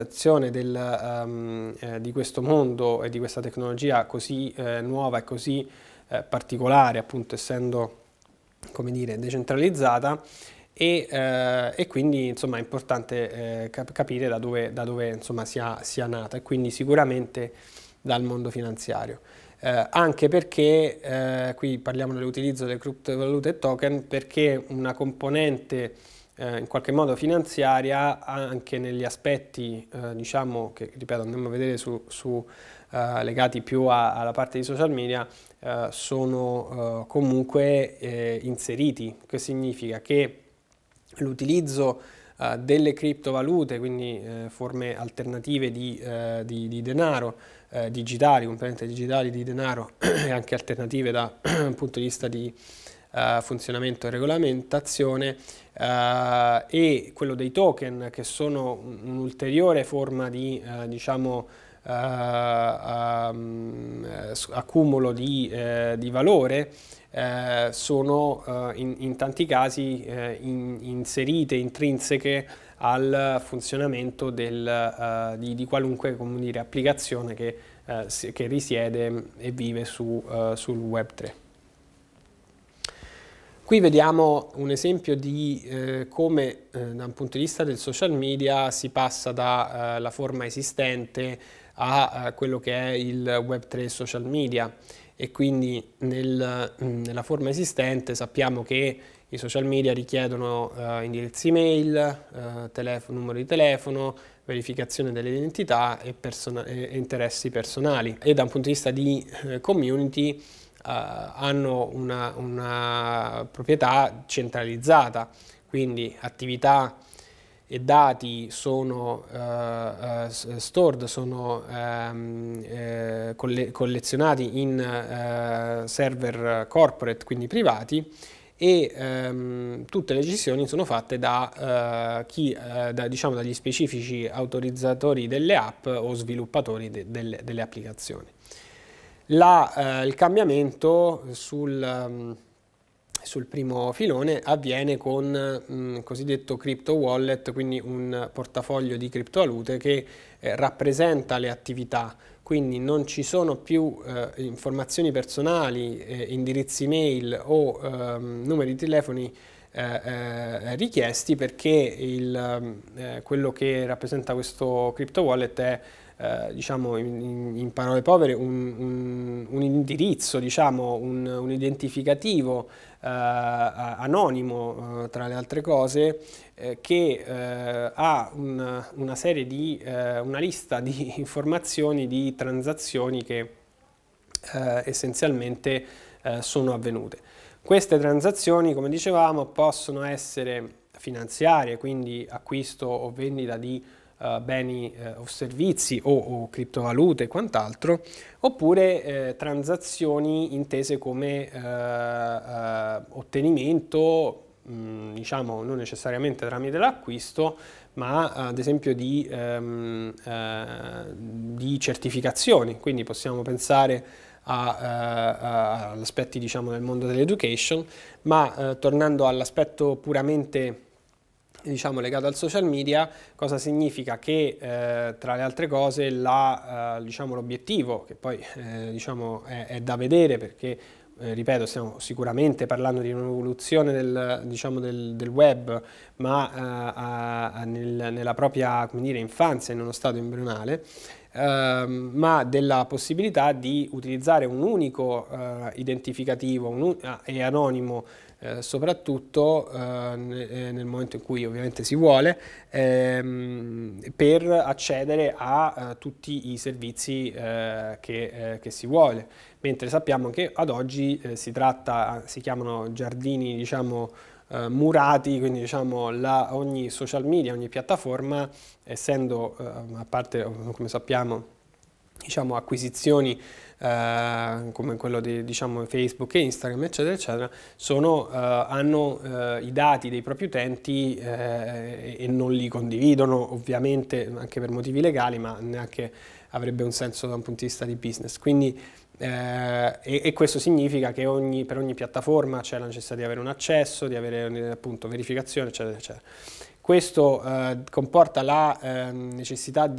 di questo mondo e di questa tecnologia così nuova e così particolare, appunto essendo, come dire, decentralizzata, e quindi insomma è importante capire da dove insomma sia nata, e quindi sicuramente dal mondo finanziario. Anche perché qui parliamo dell'utilizzo delle criptovalute e token, perché una componente in qualche modo finanziaria, anche negli aspetti diciamo che, ripeto, andiamo a vedere legati più alla parte di social media, sono comunque inseriti. Che significa? Che l'utilizzo delle criptovalute, quindi forme alternative di denaro digitali, componenti digitali di denaro e anche alternative dal punto di vista di funzionamento e regolamentazione, e quello dei token, che sono un'ulteriore forma di diciamo accumulo di valore, sono in tanti casi inserite, intrinseche al funzionamento di qualunque, come dire, applicazione che risiede e vive sul Web3. Qui vediamo un esempio di come da un punto di vista del social media si passa dalla forma esistente a quello che è il Web3 social media, e quindi nella forma esistente sappiamo che i social media richiedono indirizzi email, numero di telefono, verificazione delle identità e interessi personali, e da un punto di vista di community hanno una proprietà centralizzata, quindi attività e dati sono stored, sono collezionati in server corporate, quindi privati, e tutte le decisioni sono fatte diciamo, dagli specifici autorizzatori delle app o sviluppatori delle applicazioni. Il cambiamento sul primo filone avviene con il cosiddetto crypto wallet, quindi un portafoglio di criptovalute che rappresenta le attività, quindi non ci sono più informazioni personali, indirizzi mail o numeri di telefoni richiesti, perché quello che rappresenta questo crypto wallet è diciamo in parole povere un indirizzo, diciamo un identificativo anonimo, tra le altre cose, che ha una serie una lista di informazioni, di transazioni che essenzialmente sono avvenute. Queste transazioni, come dicevamo, possono essere finanziarie, quindi acquisto o vendita di beni o servizi o criptovalute e quant'altro, oppure transazioni intese come ottenimento, diciamo non necessariamente tramite l'acquisto, ma ad esempio di certificazioni. Quindi possiamo pensare agli aspetti, diciamo, del mondo dell'education, ma tornando all'aspetto puramente, diciamo, legato al social media, cosa significa? Che tra le altre cose diciamo, l'obiettivo, che poi diciamo, è da vedere, perché ripeto, stiamo sicuramente parlando di un'evoluzione diciamo, del web, ma nella propria, come dire, infanzia, in uno stato embrionale, ma della possibilità di utilizzare un unico identificativo e anonimo, soprattutto nel momento in cui ovviamente si vuole, per accedere a tutti i servizi che si vuole, mentre sappiamo che ad oggi si chiamano giardini, diciamo, murati, quindi diciamo ogni social media, ogni piattaforma, essendo a parte, come sappiamo, diciamo, acquisizioni come quello di, diciamo, Facebook e Instagram, eccetera eccetera, hanno i dati dei propri utenti e non li condividono, ovviamente, anche per motivi legali, ma neanche avrebbe un senso da un punto di vista di business. Quindi e questo significa che per ogni piattaforma c'è la necessità di avere un accesso, di avere appunto verificazione, eccetera eccetera. Questo comporta la necessità